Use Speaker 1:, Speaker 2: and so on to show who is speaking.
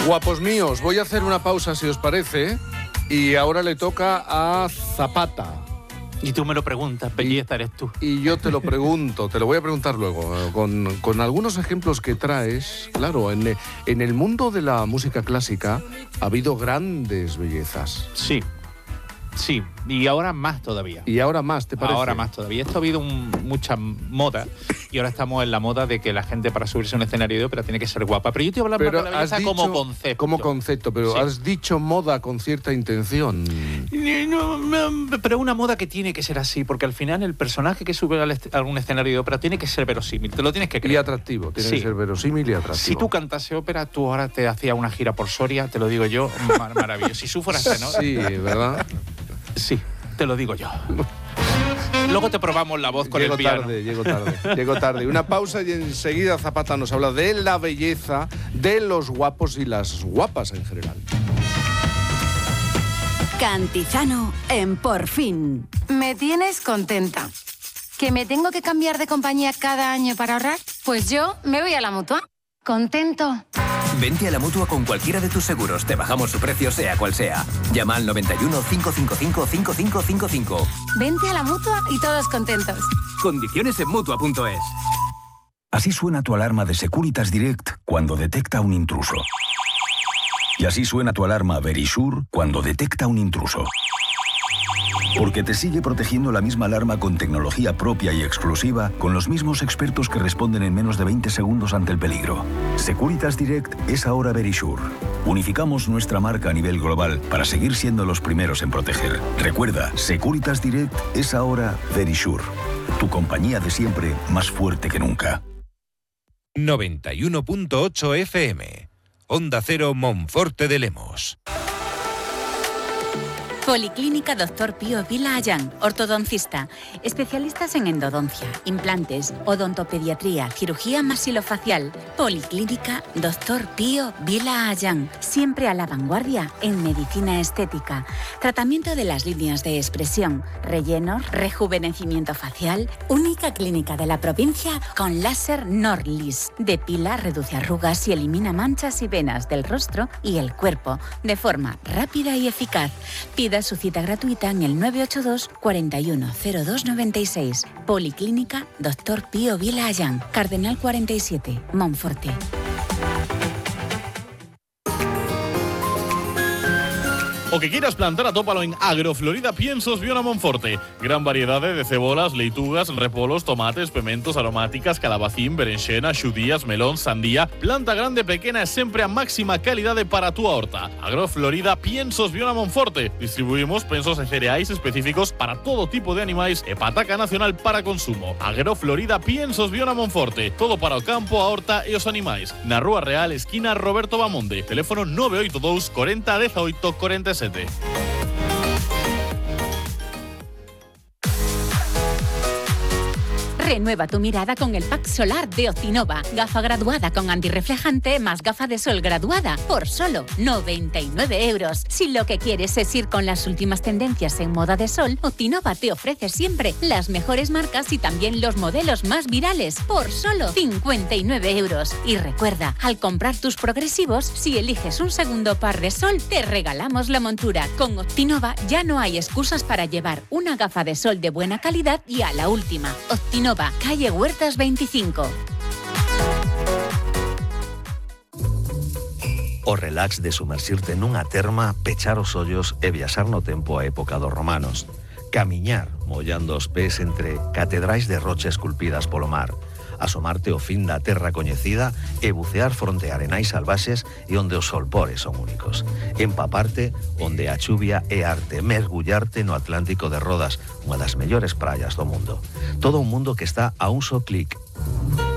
Speaker 1: Guapos míos, voy a hacer una pausa si os parece y ahora le toca a Zapata.
Speaker 2: Y tú me lo preguntas, belleza eres tú.
Speaker 1: Y yo te lo pregunto, te lo voy a preguntar luego, con algunos ejemplos que traes. Claro, en el mundo de la música clásica ha habido grandes bellezas.
Speaker 2: Sí, y ahora más todavía.
Speaker 1: Y ahora más, ¿te parece?
Speaker 2: Ahora más todavía. Esto ha habido mucha moda y ahora estamos en la moda de que la gente para subirse a un escenario de ópera tiene que ser guapa. Pero yo estoy hablando de la belleza como concepto.
Speaker 1: Como concepto, pero sí. Has dicho moda con cierta intención.
Speaker 2: No, pero una moda que tiene que ser así, porque al final el personaje que sube a algún escenario de ópera tiene que ser verosímil, te lo tienes que creer.
Speaker 1: Y atractivo, tiene que ser verosímil y atractivo.
Speaker 2: Si tú cantase ópera, tú ahora te hacías una gira por Soria, te lo digo yo, maravilloso. Si tú fueras tenor...
Speaker 1: Sí, ¿verdad?
Speaker 2: Sí, te lo digo yo. Luego te probamos la voz con el piano.
Speaker 1: Llego tarde. Una pausa y enseguida Zapata nos habla de la belleza de los guapos y las guapas en general.
Speaker 3: Cantizano en Por Fin.
Speaker 4: Me tienes contenta. ¿Que me tengo que cambiar de compañía cada año para ahorrar? Pues yo me voy a la Mutua. Contento.
Speaker 5: Vente a la Mutua con cualquiera de tus seguros. Te bajamos su precio sea cual sea. Llama al 91 555 5555.
Speaker 4: Vente a la Mutua y todos contentos.
Speaker 5: Condiciones en Mutua.es.
Speaker 6: Así suena tu alarma de Securitas Direct cuando detecta un intruso. Y así suena tu alarma Verisure cuando detecta un intruso. Porque te sigue protegiendo la misma alarma con tecnología propia y exclusiva, con los mismos expertos que responden en menos de 20 segundos ante el peligro. Securitas Direct es ahora Verisure. Unificamos nuestra marca a nivel global para seguir siendo los primeros en proteger. Recuerda, Securitas Direct es ahora Verisure. Tu compañía de siempre más fuerte que nunca.
Speaker 7: 91.8 FM. Onda Cero Monforte de Lemos.
Speaker 3: Policlínica Dr. Pío Vila Ayán, ortodoncista. Especialistas en endodoncia, implantes, odontopediatría, cirugía maxilofacial. Policlínica Dr. Pío Vila Ayán. Siempre a la vanguardia en medicina estética. Tratamiento de las líneas de expresión, rellenos, rejuvenecimiento facial. Única clínica de la provincia con láser Norlis. Depila, reduce arrugas y elimina manchas y venas del rostro y el cuerpo de forma rápida y eficaz. Pida su cita gratuita en el 982 410296. Policlínica Dr. Pío Vila Ayán, Cardenal 47, Monforte.
Speaker 8: O que quieras plantar, atópalo en Agroflorida Piensos Viona Monforte. Gran variedad de cebolas, leitugas, repolos, tomates, pimentos, aromáticas, calabacín, berenxena, xudías, melón, sandía. Planta grande, pequena e sempre a máxima calidade para a túa horta. Agroflorida Piensos Viona Monforte. Distribuímos pensos e cereais específicos para todo tipo de animais e pataca nacional para consumo. Agroflorida Piensos Viona Monforte. Todo para o campo, a horta e os animais. Na Rúa Real, esquina Roberto Bamonde. Teléfono 982 40 18 47.
Speaker 3: Renueva tu mirada con el pack solar de Optinova. Gafa graduada con antirreflejante más gafa de sol graduada por solo 99 euros. Si lo que quieres es ir con las últimas tendencias en moda de sol, Optinova te ofrece siempre las mejores marcas y también los modelos más virales por solo 59 euros. Y recuerda, al comprar tus progresivos, si eliges un segundo par de sol, te regalamos la montura. Con Optinova ya no hay excusas para llevar una gafa de sol de buena calidad y a la última. Optinova, calle Huertas 25.
Speaker 9: O relax de sumerxirte nunha terma, pechar os ollos e viaxar no tempo a época dos romanos. Camiñar, mollando os pés entre catedrais de rocha esculpidas polo mar. Asomarte ao fin da terra coñecida e bucear fronte a arenais salvaxes e onde os solpores son únicos. Empaparte onde a chuvia é arte. Mergullarte no Atlántico de Rodas, unha das mellores praias do mundo. Todo un mundo que está a un só clic.